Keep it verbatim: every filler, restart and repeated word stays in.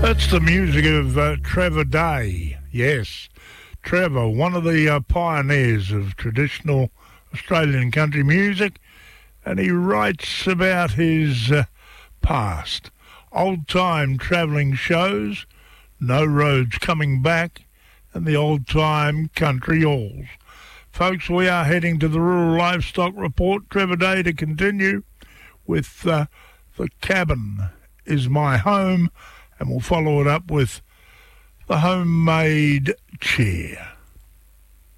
That's the music of uh, Trevor Day. Yes, Trevor, one of the uh, pioneers of traditional Australian country music, and he writes about his uh, past. Old-time travelling shows, No Roads Coming Back, and the old-time country halls. Folks, we are heading to the Rural Livestock Report. Trevor Day to continue with uh, The Cabin Is My Home, and we'll follow it up with The Homemade Chair.